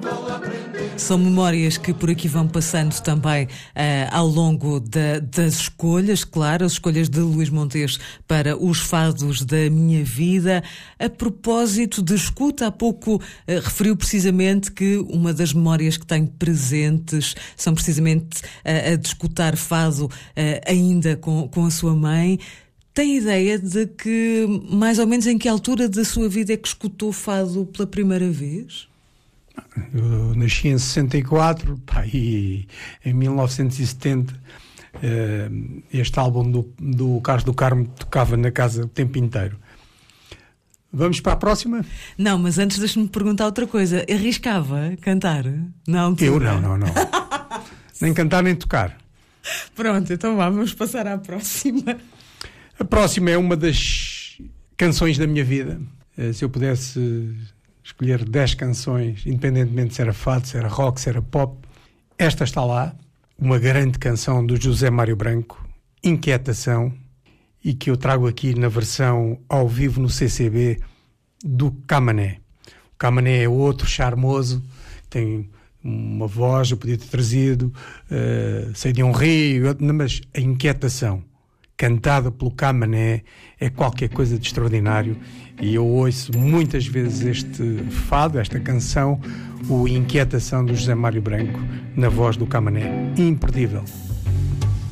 São memórias que por aqui vão passando também ao longo das escolhas, claro, as escolhas de Luís Montes para os fados da minha vida. A propósito de escuta, há pouco referiu precisamente que uma das memórias que tem presentes são precisamente a de escutar fado ainda com a sua mãe. Tem ideia de que, mais ou menos, em que altura da sua vida é que escutou fado pela primeira vez? Eu nasci em 64, e em 1970 este álbum do Carlos do Carmo tocava na casa o tempo inteiro. Vamos para a próxima? Não, mas antes deixe-me perguntar outra coisa. Arriscava cantar? Não. Eu não. Nem cantar nem tocar. Pronto, então vamos passar à próxima. A próxima é uma das canções da minha vida. Se eu pudesse escolher 10 canções, independentemente se era fado, se era rock, se era pop, esta está lá, uma grande canção do José Mário Branco, Inquietação, e que eu trago aqui na versão ao vivo no CCB do Camané. O Camané é outro charmoso, tem uma voz, eu podia ter trazido, sei de um rio, mas a Inquietação, cantada pelo Camané, é qualquer coisa de extraordinário, e eu ouço muitas vezes este fado, esta canção, o Inquietação do José Mário Branco, na voz do Camané. Imperdível.